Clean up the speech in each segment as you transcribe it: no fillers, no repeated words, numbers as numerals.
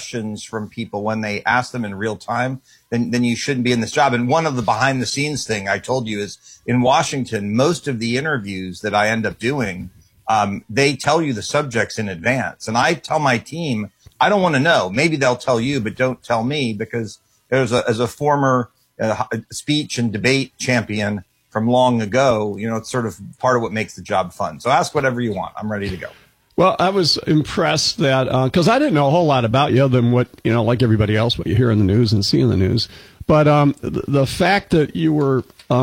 questions from people when they ask them in real time, then you shouldn't be in this job. And one of the behind the scenes thing I told you is in Washington, most of the interviews that I end up doing, they tell you the subjects in advance. And I tell my team, I don't want to know. Maybe they'll tell you, but don't tell me, because as a former speech and debate champion from long ago, it's sort of part of what makes the job fun. So ask whatever you want. I'm ready to go. Well, I was impressed that, because I didn't know a whole lot about you other than what, like everybody else, what you hear in the news and see in the news. But the fact that you were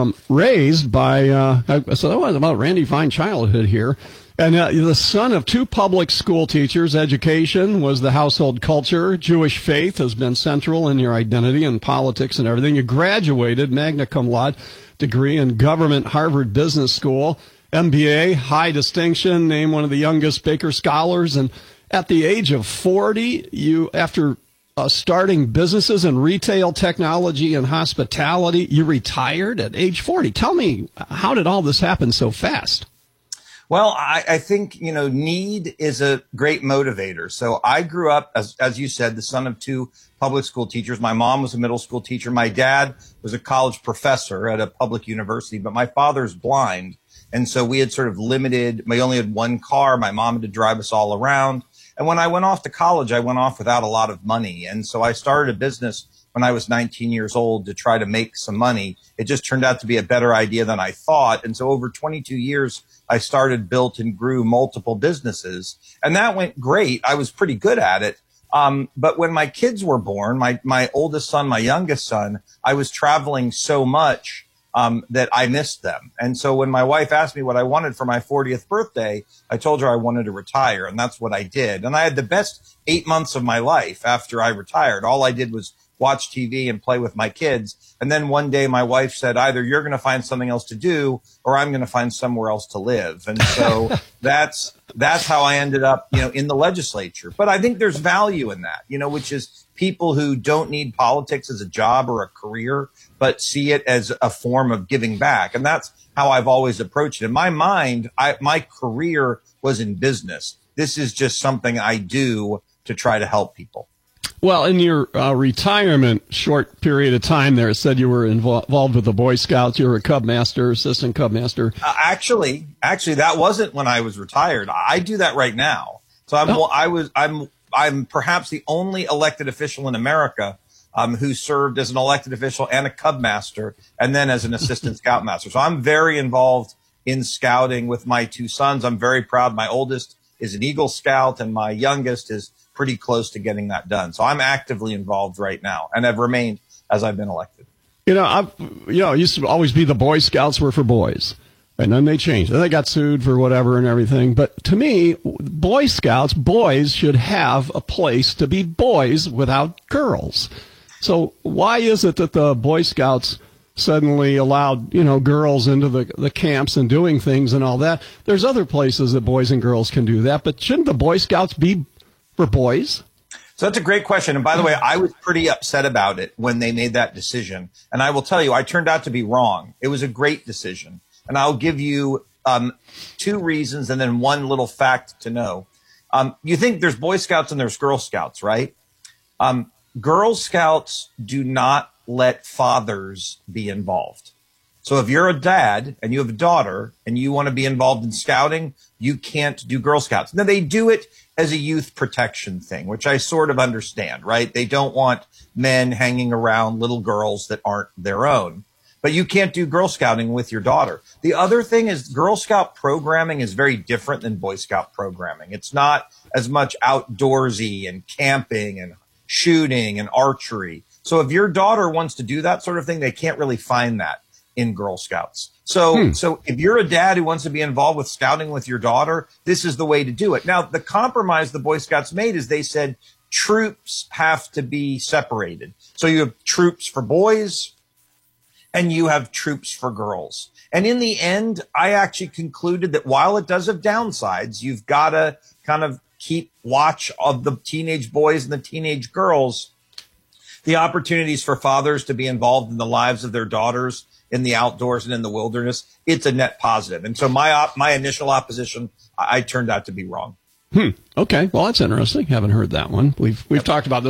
raised by, so that was about Randy Fine childhood here. And the son of two public school teachers, education was the household culture. Jewish faith has been central in your identity and politics and everything. You graduated magna cum laude degree in government, Harvard Business School. MBA, high distinction, named one of the youngest Baker Scholars. And at the age of 40, you, after starting businesses in retail, technology, and hospitality, you retired at age 40. Tell me, how did all this happen so fast? Well, I think, need is a great motivator. So I grew up, as you said, the son of two public school teachers. My mom was a middle school teacher. My dad was a college professor at a public university, but my father's blind. And so we had sort of we only had one car. My mom had to drive us all around. And when I went off to college, I went off without a lot of money. And so I started a business when I was 19 years old to try to make some money. It just turned out to be a better idea than I thought. And so over 22 years, I started, built, and grew multiple businesses. And that went great. I was pretty good at it. But when my kids were born, my oldest son, my youngest son, I was traveling so much that I missed them. And so when my wife asked me what I wanted for my 40th birthday, I told her I wanted to retire, and that's what I did. And I had the best 8 months of my life after I retired. All I did was watch TV and play with my kids. And then one day my wife said, either you're going to find something else to do or I'm going to find somewhere else to live. And so that's how I ended up, in the legislature. But I think there's value in that, which is people who don't need politics as a job or a career, but see it as a form of giving back. And that's how I've always approached it. In my mind, my career was in business. This is just something I do to try to help people. Well, in your retirement short period of time there, it said you were involved with the Boy Scouts. You were a Cub Master, assistant Cub Master. Actually, that wasn't when I was retired. I do that right now. So I'm perhaps the only elected official in America who served as an elected official and a Cub Master and then as an assistant Scout Master. So I'm very involved in scouting with my two sons. I'm very proud. My oldest is an Eagle Scout and my youngest is pretty close to getting that done. So I'm actively involved right now and have remained as I've been elected. It used to always be the Boy Scouts were for boys. And then they changed. Then they got sued for whatever and everything. But to me, Boy Scouts, boys should have a place to be boys without girls. So why is it that the Boy Scouts suddenly allowed, girls into the camps and doing things and all that? There's other places that boys and girls can do that. But shouldn't the Boy Scouts be for boys? So that's a great question. And by the way, I was pretty upset about it when they made that decision. And I will tell you, I turned out to be wrong. It was a great decision. And I'll give you two reasons and then one little fact to know. You think there's Boy Scouts and there's Girl Scouts, right? Girl Scouts do not let fathers be involved. So if you're a dad and you have a daughter and you want to be involved in scouting, you can't do Girl Scouts. Now, they do it as a youth protection thing, which I sort of understand, right? They don't want men hanging around little girls that aren't their own. But you can't do Girl Scouting with your daughter. The other thing is Girl Scout programming is very different than Boy Scout programming. It's not as much outdoorsy and camping and shooting and archery. So if your daughter wants to do that sort of thing, they can't really find that in Girl Scouts. So if you're a dad who wants to be involved with scouting with your daughter, this is the way to do it. Now, the compromise the Boy Scouts made is they said troops have to be separated. So you have troops for boys and you have troops for girls. And in the end, I actually concluded that while it does have downsides, you've got to kind of keep watch of the teenage boys and the teenage girls. The opportunities for fathers to be involved in the lives of their daughters in the outdoors and in the wilderness, it's a net positive. And so my initial opposition, I turned out to be wrong. Okay. Well, that's interesting. Haven't heard that one. We've talked about this